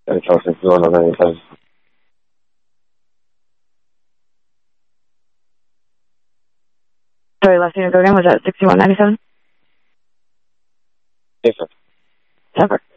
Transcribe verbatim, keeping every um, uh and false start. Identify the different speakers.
Speaker 1: thirty-four fifty-one, ninety-five.
Speaker 2: Sorry, last name again, was that sixty-one ninety-seven?
Speaker 1: Yes, sir.
Speaker 2: Separate.